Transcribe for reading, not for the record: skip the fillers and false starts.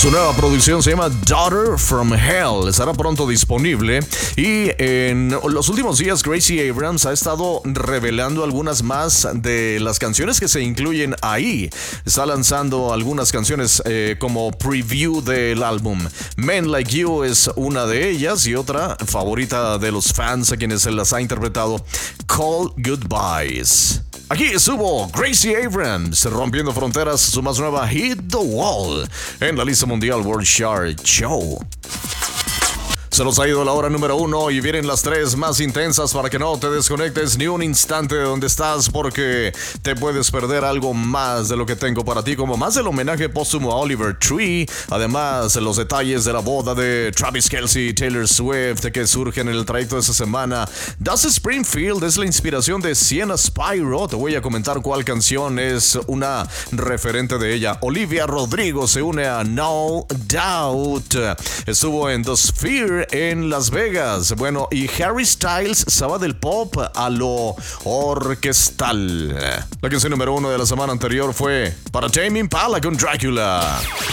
Su nueva producción se llama Daughter from Hell. Estará pronto disponible. Y en los últimos días, Gracie Abrams ha estado revelando algunas más de las canciones que se incluyen ahí. Está lanzando algunas canciones como preview del álbum. Men Like You es una de ellas, y otra favorita de los fans a quienes se las ha interpretado, Call Goodbyes. Aquí estuvo Gracie Abrams rompiendo fronteras, su más nueva Hit the Wall en la lista mundial World Chart Show. Se nos ha ido la hora número 1 y vienen las 3 más intensas para que no te desconectes ni un instante de donde estás, porque te puedes perder algo más de lo que tengo para ti, como más del homenaje póstumo a Oliver Tree, además los detalles de la boda de Travis Kelce y Taylor Swift que surgen en el trayecto de esta semana. Dusty Springfield es la inspiración de Sienna Spyro, te voy a comentar cuál canción es una referente de ella. Olivia Rodrigo se une a No Doubt, estuvo en The Sphere en Las Vegas. Bueno, y Harry Styles se va del pop a lo orquestal. La canción número 1 de la semana anterior fue para Tame Impala con Dracula.